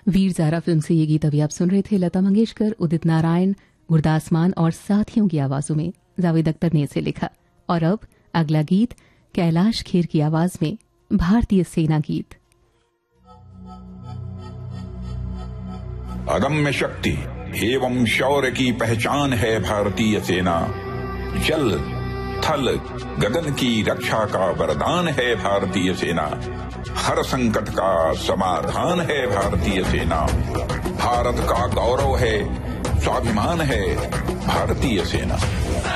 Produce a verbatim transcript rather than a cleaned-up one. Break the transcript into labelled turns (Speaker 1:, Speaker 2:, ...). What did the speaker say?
Speaker 1: Veer Zaara film से ये गीत अभी आप सुन रहे थे। लता मंगेशकर, उदित नारायण, गुरदास मान और साथियों की आवाजों में जावेद अख्तर ने इसे लिखा। और अब अगला गीत कैलाश खेर की आवाज में भारतीय सेना गीत।
Speaker 2: अदम्य शक्ति एवं शौर्य की पहचान है भारतीय सेना। जल थल गगन की रक्षा का वरदान है भारतीय सेना। हर संकट का समाधान है भारतीय सेना। भारत का गौरव है, स्वाभिमान है भारतीय सेना।